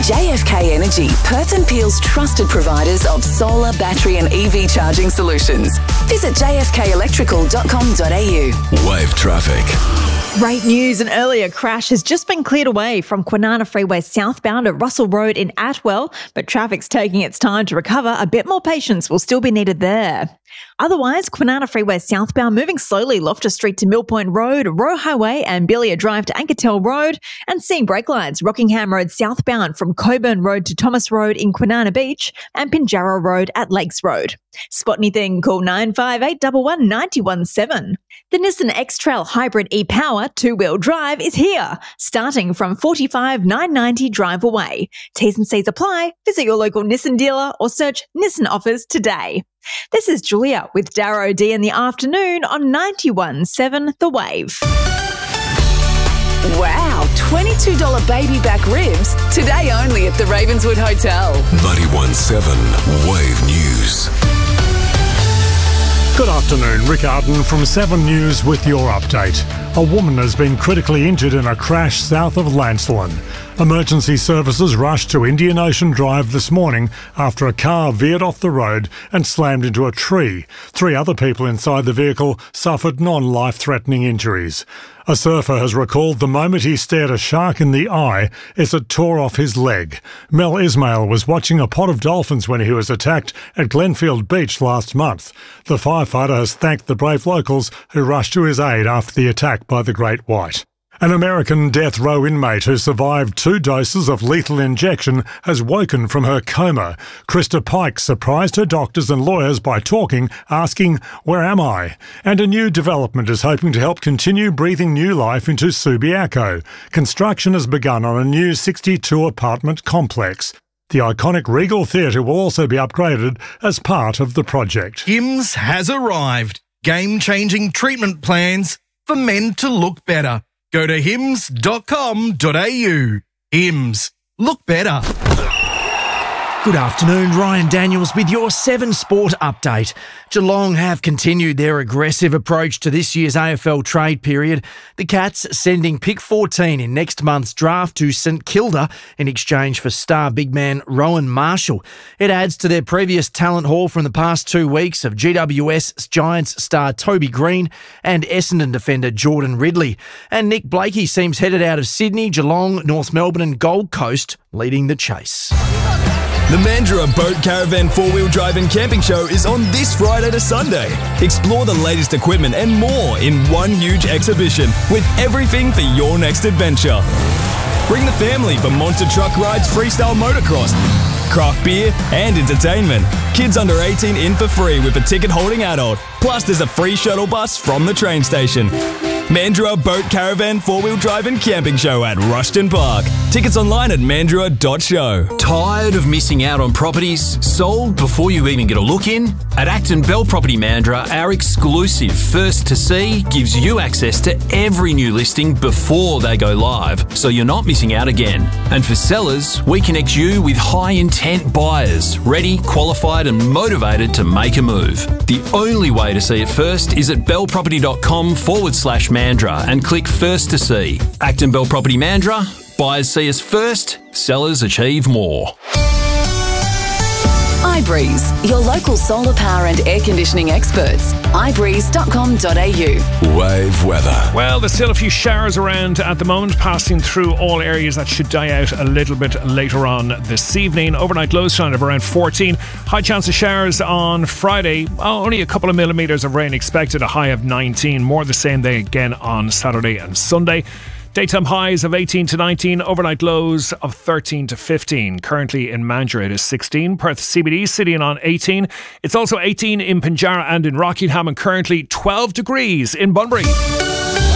JFK Energy, Perth and Peel's trusted providers of solar, battery and EV charging solutions. Visit jfkelectrical.com.au. Wave traffic. Great news, an earlier crash has just been cleared away from Kwinana Freeway southbound at Russell Road in Atwell, but traffic's taking its time to recover. A bit more patience will still be needed there. Otherwise, Kwinana Freeway southbound moving slowly Loftus Street to Mill Point Road, Roe Highway and Billiard Drive to Ankertel Road, and seeing brake lines Rockingham Road southbound from Coburn Road to Thomas Road in Kwinana Beach and Pinjarra Road at Lakes Road. Spot anything, call 95811 917. The Nissan X-Trail Hybrid e-Power 2-wheel drive is here, starting from $45,990 drive away. T's and C's apply. Visit your local Nissan dealer or search Nissan offers today. This is Julia with Darrow D in the afternoon on 91.7 The Wave. Wow, $22 baby back ribs, today only at the Ravenswood Hotel. 91.7 Wave News. Good afternoon, Rick Arden from 7 News with your update. A woman has been critically injured in a crash south of Lancelin. Emergency services rushed to Indian Ocean Drive this morning after a car veered off the road and slammed into a tree. 3 other people inside the vehicle suffered non-life-threatening injuries. A surfer has recalled the moment he stared a shark in the eye as it tore off his leg. Mel Ismail was watching a pod of dolphins when he was attacked at Glenfield Beach last month. The firefighter has thanked the brave locals who rushed to his aid after the attack by the great white. An American death row inmate who survived 2 doses of lethal injection has woken from her coma. Krista Pike surprised her doctors and lawyers by talking, asking, "Where am I?" And a new development is hoping to help continue breathing new life into Subiaco. Construction has begun on a new 62-apartment complex. The iconic Regal Theatre will also be upgraded as part of the project. Hims has arrived. Game-changing treatment plans for men to look better. Go to hims.com.au. Hims. Look better. Good afternoon, Ryan Daniels with your 7 Sport update. Geelong have continued their aggressive approach to this year's AFL trade period. The Cats sending pick 14 in next month's draft to St Kilda in exchange for star big man Rowan Marshall. It adds to their previous talent haul from the past 2 weeks of GWS Giants star Toby Green and Essendon defender Jordan Ridley. And Nick Blakey seems headed out of Sydney, Geelong, North Melbourne and Gold Coast, leading the chase. The Mandurah Boat Caravan 4-wheel drive and camping show is on this Friday to Sunday. Explore the latest equipment and more in one huge exhibition with everything for your next adventure. Bring the family for monster truck rides, freestyle motocross, craft beer and entertainment. Kids under 18 in for free with a ticket-holding adult. Plus there's a free shuttle bus from the train station. Mandurah Boat Caravan 4-wheel drive and camping show at Rushton Park. Tickets online at mandurah.show. Tired of missing out on properties sold before you even get a look in? At Acton Bell Property Mandurah, our exclusive First to See gives you access to every new listing before they go live, so you're not missing out again. And for sellers, we connect you with high-intent buyers, ready, qualified and motivated to make a move. The only way to see it first is at bellproperty.com/Mandurah and click First to See. Acton Bell Property Mandurah. Buyers see us first, sellers achieve more. iBreeze, your local solar power and air conditioning experts. iBreeze.com.au. Wave weather. Well, there's still a few showers around at the moment, passing through all areas. That should die out a little bit later on this evening. Overnight lows tonight of around 14. High chance of showers on Friday. Only a couple of millimetres of rain expected, a high of 19. More the same day again on Saturday and Sunday. Daytime highs of 18 to 19, overnight lows of 13 to 15. Currently in Mandurah it is 16. Perth CBD sitting on 18. It's also 18 in Pinjarra and in Rockingham, and currently 12 degrees in Bunbury.